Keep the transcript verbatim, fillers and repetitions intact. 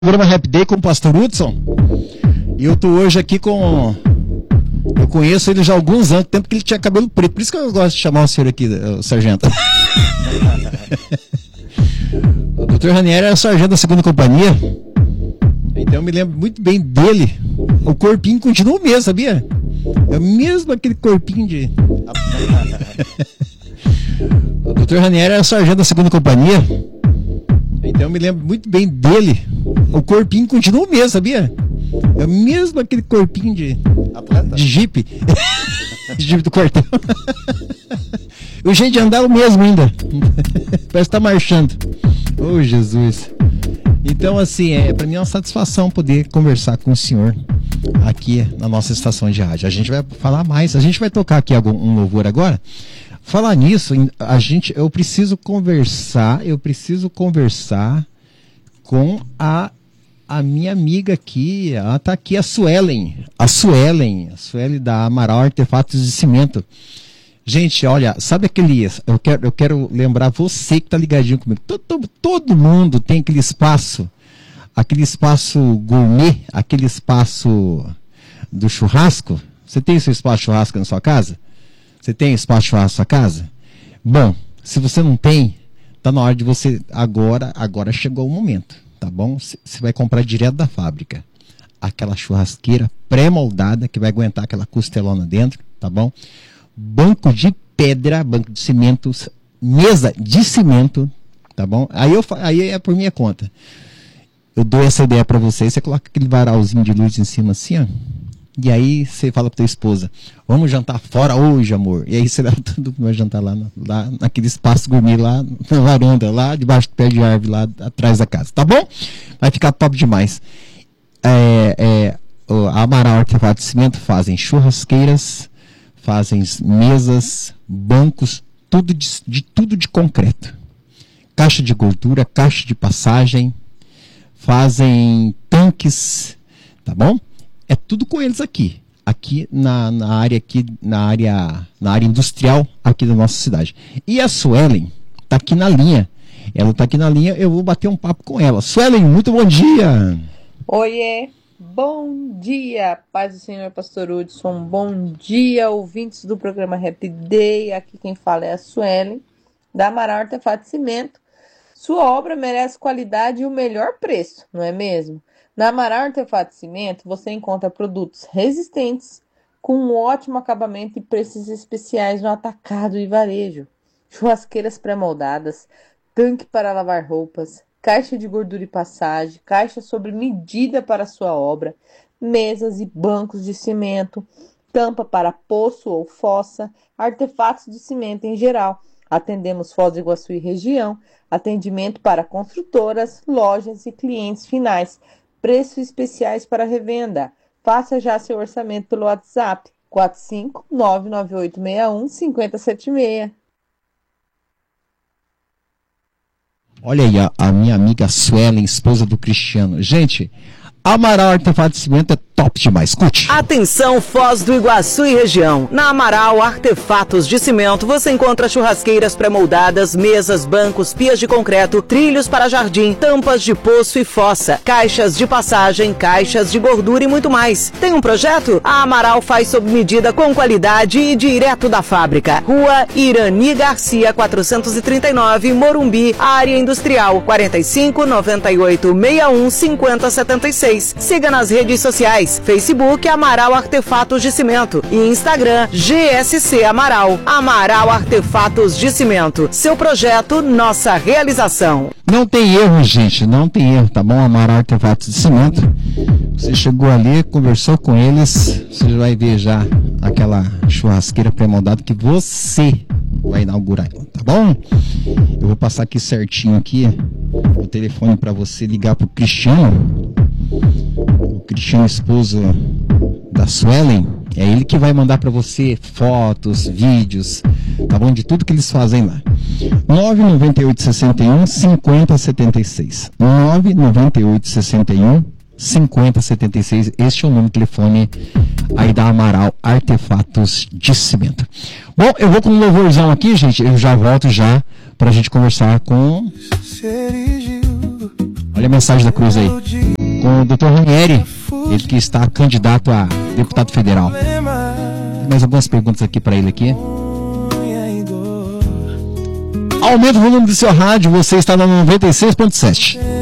Programa Rap Day com o Pastor Hudson. E eu tô hoje aqui com... Eu conheço ele já há alguns anos, tempo que ele tinha cabelo preto. Por isso que eu gosto de chamar o senhor aqui, o sargento. O doutor Ranieri era sargento da segunda companhia. Então eu me lembro muito bem dele. O corpinho continua o mesmo, sabia? É o mesmo aquele corpinho de... O doutor Ranieri era sargento da segunda companhia. Então eu me lembro muito bem dele. O corpinho continua o mesmo, sabia? É o mesmo aquele corpinho de... Atleta? De jipe. De jipe do quartel. O jeito de andar é o mesmo ainda. Parece que tá marchando. Oh, Jesus. Então, assim, é, pra mim é uma satisfação poder conversar com o senhor aqui na nossa estação de rádio. A gente vai falar mais. A gente vai tocar aqui algum, um louvor agora. Falar nisso, a gente, eu preciso conversar, eu preciso conversar com a, a minha amiga aqui, ela tá aqui, a Suelen, a Suelen, a Suelen da Amaral Artefatos de Cimento. Gente, olha, sabe aquele, eu quero, eu quero lembrar você que tá ligadinho comigo, todo, todo, todo mundo tem aquele espaço, aquele espaço gourmet, aquele espaço do churrasco. Você tem seu espaço de churrasco na sua casa? Você tem espaço de churrasco na sua casa? Bom, se você não tem, tá na hora de você, agora, agora chegou o momento, tá bom? Você vai comprar direto da fábrica, aquela churrasqueira pré-moldada, que vai aguentar aquela costelona dentro, tá bom? Banco de pedra, banco de cimento, mesa de cimento, tá bom? Aí, eu, aí é por minha conta. Eu dou essa ideia pra você, você coloca aquele varalzinho de luz em cima assim, ó. E aí você fala pra tua esposa, vamos jantar fora hoje, amor. E aí você leva todo mundo jantar lá, lá naquele espaço gourmet, lá na varanda, lá debaixo do pé de árvore, lá atrás da casa, tá bom? Vai ficar top demais. É, é, a Amaral Artefatos de Cimento fazem churrasqueiras, fazem mesas, bancos, tudo de, de tudo de concreto. Caixa de gordura, caixa de passagem, fazem tanques, tá bom? É tudo com eles aqui, aqui na, na área aqui, na área, na área industrial aqui da nossa cidade. E a Suelen tá aqui na linha. Ela tá aqui na linha, eu vou bater um papo com ela. Suelen, muito bom dia. Oiê, bom dia, paz do Senhor, Pastor Hudson. Bom dia, ouvintes do programa Rap Day. Aqui quem fala é a Suelen, da Amaral Artefatos de Cimento. Sua obra merece qualidade e o melhor preço, não é mesmo? Na Amaral Artefatos de Cimento, você encontra produtos resistentes, com um ótimo acabamento e preços especiais no atacado e varejo. Churrasqueiras pré-moldadas, tanque para lavar roupas, caixa de gordura e passagem, caixa sobre medida para sua obra, mesas e bancos de cimento, tampa para poço ou fossa, artefatos de cimento em geral. Atendemos Foz do Iguaçu e região, atendimento para construtoras, lojas e clientes finais. Preços especiais para revenda. Faça já seu orçamento pelo WhatsApp quatro cinco nove nove oito seis um cinco zero sete seis. Olha aí a, a minha amiga Suelen, esposa do Cristiano. Gente, Amaral Artefatos de Cimento é top demais. Escute. Atenção, Foz do Iguaçu e região. Na Amaral Artefatos de Cimento você encontra churrasqueiras pré-moldadas, mesas, bancos, pias de concreto, trilhos para jardim, tampas de poço e fossa, caixas de passagem, caixas de gordura e muito mais. Tem um projeto? A Amaral faz sob medida com qualidade e direto da fábrica. Rua Irani Garcia, quatrocentos e trinta e nove, Morumbi, área industrial, quarenta e cinco, noventa e oito, sessenta e um, cinquenta, setenta e seis. Siga nas redes sociais, Facebook Amaral Artefatos de Cimento e Instagram G S C Amaral. Amaral Artefatos de Cimento. Seu projeto, nossa realização. Não tem erro, gente, não tem erro, tá bom? Amaral Artefatos de Cimento. Você chegou ali, conversou com eles, você vai ver já aquela churrasqueira pré-moldada que você vai inaugurar, tá bom? Eu vou passar aqui certinho aqui o telefone para você ligar pro Cristiano. O Cristiano, esposo da Suelen, é ele que vai mandar para você fotos, vídeos, tá bom? De tudo que eles fazem lá. nove nove oito, seis um, cinco zero sete seis. nove nove oito, seis um, cinco zero sete seis. Este é o número de telefone aí da Amaral Artefatos de Cimento. Bom, eu vou com um louvorzão aqui, gente. Eu já volto já pra gente conversar com... Se erigiu Olha a mensagem da Cruz aí. Com o doutor Ranieri, ele que está candidato a deputado federal. Tem mais algumas perguntas aqui para ele aqui. Aumenta o volume do seu rádio, você está na noventa e seis ponto sete.